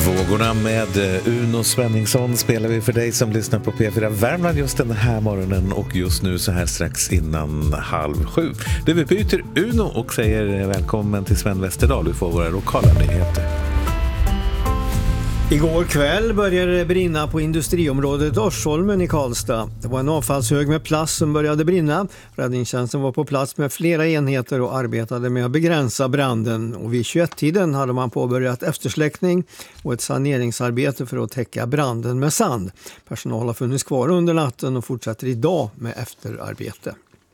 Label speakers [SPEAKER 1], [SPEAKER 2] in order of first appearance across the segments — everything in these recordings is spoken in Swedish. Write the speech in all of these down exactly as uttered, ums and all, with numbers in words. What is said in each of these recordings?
[SPEAKER 1] Vågorna med Uno Svenningsson spelar vi för dig som lyssnar på P fyra Värmland just den här morgonen och just nu så här strax innan halv sju. Det vi byter Uno och säger välkommen till Sven Westerdahl. Du får våra lokala nyheter.
[SPEAKER 2] Igår kväll började det brinna på industriområdet Arsholmen i Karlstad. Det var en avfallshög med plast som började brinna. Räddningstjänsten var på plats med flera enheter och arbetade med att begränsa branden. Och vid tjugoett-tiden hade man påbörjat eftersläckning och ett saneringsarbete för att täcka branden med sand. Personal har funnits kvar under natten och fortsätter idag med efterarbete.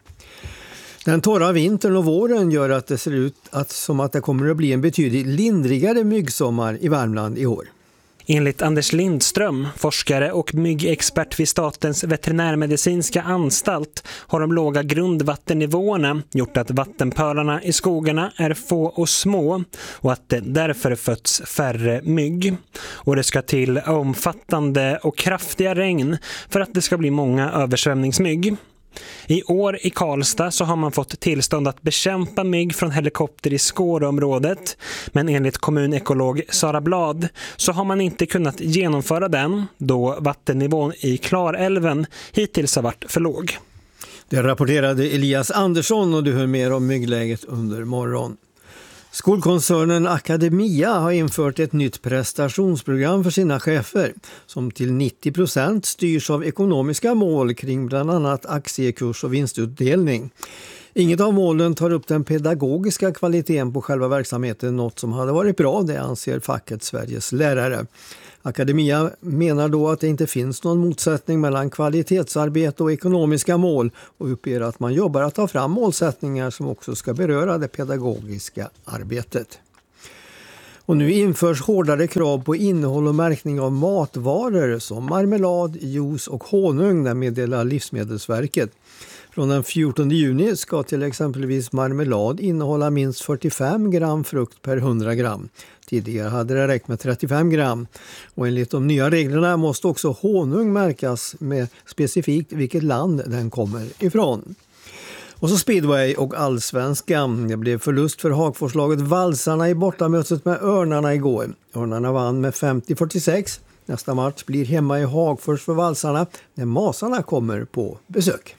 [SPEAKER 2] Den torra vintern och våren gör att det ser ut att, som att det kommer att bli en betydligt lindrigare myggsommar i Värmland i år.
[SPEAKER 3] Enligt Anders Lindström, forskare och myggexpert vid Statens veterinärmedicinska anstalt, har de låga grundvattennivåerna gjort att vattenpölarna i skogarna är få och små och att det därför fötts färre mygg. Och det ska till omfattande och kraftiga regn för att det ska bli många översvämningsmygg. I år i Karlstad så har man fått tillstånd att bekämpa mygg från helikopter i Skåreområdet, men enligt kommunekolog Sara Blad så har man inte kunnat genomföra den då vattennivån i Klarälven hittills har varit för låg.
[SPEAKER 2] Det rapporterade Elias Andersson och du hör mer om myggläget under morgon. Skolkoncernen Academia har infört ett nytt prestationsprogram för sina chefer som till nittio procent styrs av ekonomiska mål kring bland annat aktiekurs och vinstutdelning. Inget av målen tar upp den pedagogiska kvaliteten på själva verksamheten, något som hade varit bra, det anser facket Sveriges lärare. Academia menar då att det inte finns någon motsättning mellan kvalitetsarbete och ekonomiska mål och uppger att man jobbar att ta fram målsättningar som också ska beröra det pedagogiska arbetet. Och nu införs hårdare krav på innehåll och märkning av matvaror som marmelad, juice och honung, där meddelar Livsmedelsverket. Från den fjortonde juni ska till exempelvis marmelad innehålla minst fyrtiofem gram frukt per hundra gram. Tidigare hade det räckt med trettiofem gram. Och enligt de nya reglerna måste också honung märkas med specifikt vilket land den kommer ifrån. Och så speedway och allsvenskan. Det blev förlust för Hagforslaget Valsarna i bortamötet med Örnarna igår. Örnarna vann med femtio fyrtiosex. Nästa match blir hemma i Hagfors för Valsarna när Masarna kommer på besök.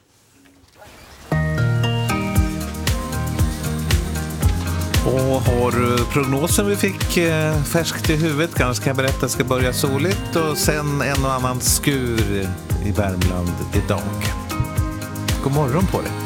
[SPEAKER 1] Och har du prognosen vi fick eh, färskt i huvudet, kanske kan jag berätta att det ska börja soligt och sen en och annan skur i Värmland idag. God morgon på dig.